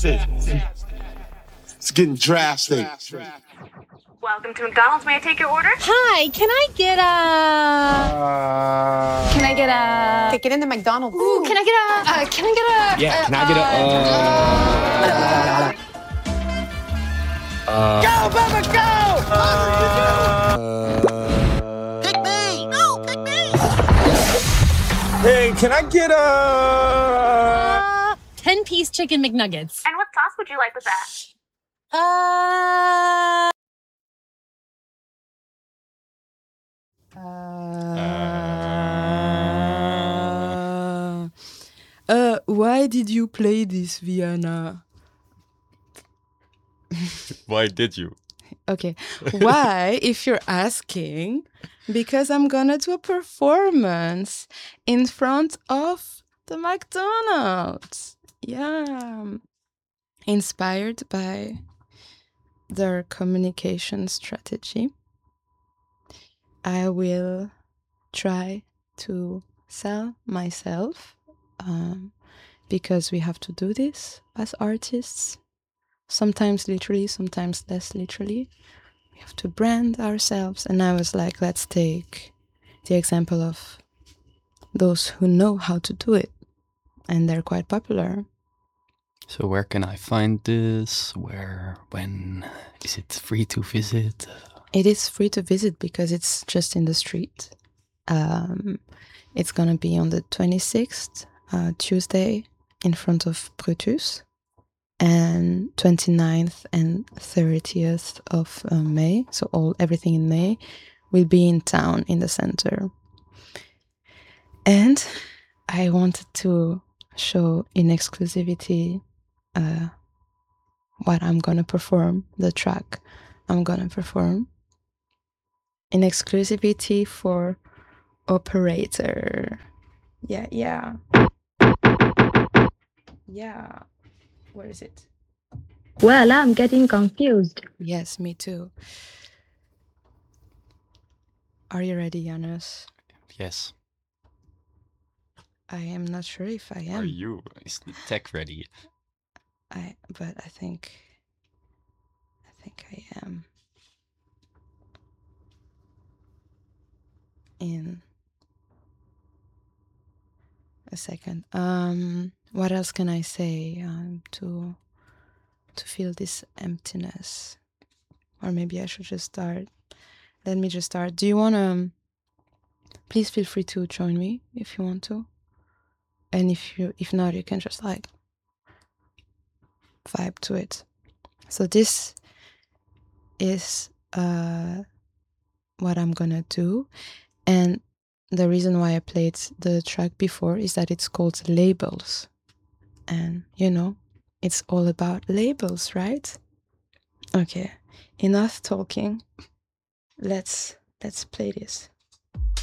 drastic. It's getting drastic. Welcome to McDonald's. May I take your order? Hi, can I get a Get into McDonald's. Ooh, can I get a Yeah, can I get Go, Bubba, go! Pick me! No, pick me! Hey, can I get a... 10-piece chicken McNuggets? And what sauce would you like with that? Why did you play this, Vienna? Why did you? Okay. Why, if you're asking? Because I'm gonna do a performance in front of the McDonald's. Yeah. Inspired by their communication strategy. I will try to sell myself because we have to do this as artists. Sometimes literally, sometimes less literally. We have to brand ourselves. And I was like, let's take the example of those who know how to do it. And they're quite popular. So where can I find this? Where? When? Is it free to visit? It is free to visit because it's just in the street. It's going to be on the 26th, Tuesday, in front of Brutus. And 29th and 30th of May, so everything in May, will be in town in the center. And I wanted to show in exclusivity what I'm going to perform, the track I'm going to perform. In exclusivity for Operator. Yeah. Where is it? Well, I'm getting confused. Yes, me too. Are you ready, Janus? Yes. I am not sure if I am. Are you? Is the tech ready? But I think I am. In a second. What else can I say to feel this emptiness? Or maybe I should just start. Let me just start. Do you want to... Please feel free to join me if you want to. And if not, you can just like vibe to it. So this is what I'm gonna do. And the reason why I played the track before is that it's called Labels. And, it's all about labels, right? Okay, enough talking. Let's play this.